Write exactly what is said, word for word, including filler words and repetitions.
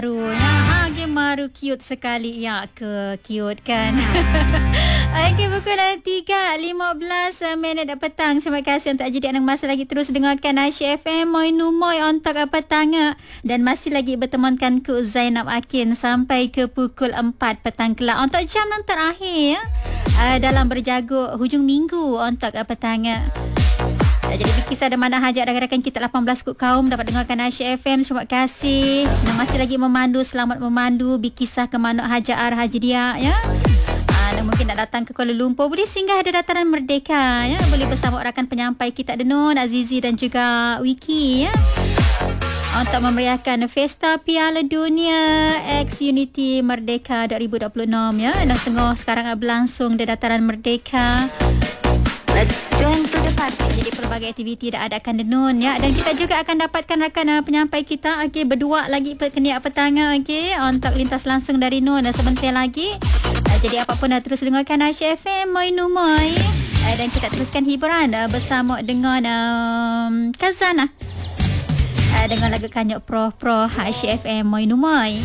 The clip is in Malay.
Marunya, ha, game maru cute sekali ya ke cute kan. Okey, pukul tiga lima belas minit petang. Terima kasih untuk jadi anda masih lagi terus dengarkan Aisyah F M Moi Numoy untuk petang dan masih lagi bertemankan ku Zainab Akin sampai ke pukul empat petang kelak untuk jam yang terakhir uh, dalam berjagut hujung minggu untuk petang. Jadi Bikis ada mana hajat rakan-rakan kita lapan belas kut kaum dapat dengarkan Aisyah F M. Terima kasih. Dan masih lagi memandu, selamat memandu Bikisah ke Manuk Haji Ar Haji Dia ya. Aa, mungkin nak datang ke Kuala Lumpur, boleh singgah di Dataran Merdeka ya. Boleh bersama rakan penyampai kita Denun, Azizi dan juga Wiki ya. Untuk memeriahkan Festa Piala Dunia X Unity Merdeka dua ribu dua puluh enam ya. Dan tengah sekarang berlangsung di Dataran Merdeka. Let's join to the party. Jadi pelbagai aktiviti dah adakan Denun ya. Dan kita juga akan dapatkan rakan uh, penyampai kita okey berdua lagi keniak petang okey untuk lintas langsung dari Nun uh, sebentar lagi. Uh, jadi apapun uh, terus dengarkan Aisyah F M Moi Numoy. Uh, dan kita teruskan hiburan uh, bersama dengan um, Kazana. Uh, dengan lagu Kanyok Pro Pro Aisyah F M Moi Numoy.